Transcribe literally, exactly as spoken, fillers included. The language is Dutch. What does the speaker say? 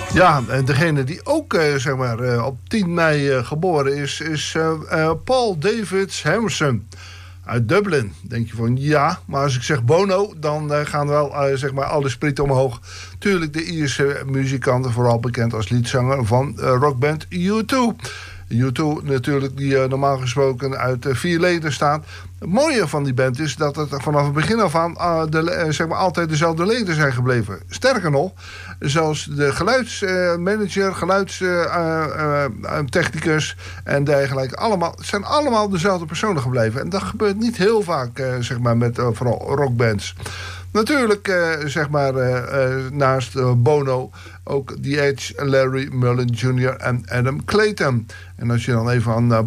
Ja, en degene die ook uh, zeg maar, uh, op tien mei uh, geboren is, is uh, uh, Paul David Harrison uit Dublin. Denk je van ja, maar als ik zeg Bono, dan uh, gaan wel uh, zeg maar alle sprieten omhoog. Tuurlijk de Ierse muzikant, vooral bekend als liedzanger van uh, rockband U twee. U twee natuurlijk, die uh, normaal gesproken uit uh, vier leden staat. Het mooie van die band is dat het vanaf het begin af aan uh, de, uh, zeg maar altijd dezelfde leden zijn gebleven. Sterker nog, zelfs de geluidsmanager, uh, geluidstechnicus uh, uh, en dergelijke, allemaal, zijn allemaal dezelfde personen gebleven. En dat gebeurt niet heel vaak, uh, zeg maar, met uh, vooral rockbands. Natuurlijk, uh, zeg maar, uh, uh, naast uh, Bono ook The Edge, Larry Mullen junior en Adam Clayton. En als je dan even aan uh,